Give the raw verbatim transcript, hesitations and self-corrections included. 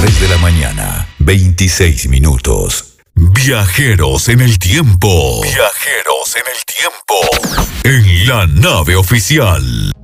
tres de la mañana, veintiséis minutos. Viajeros en el tiempo. Viajeros en el tiempo. En la nave oficial.